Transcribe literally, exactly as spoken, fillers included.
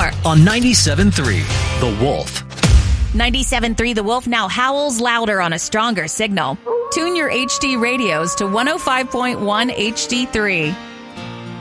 more on ninety-seven point three The Wolf. ninety-seven point three The Wolf now howls louder on a stronger signal. Tune your H D radios to one oh five point one H D three.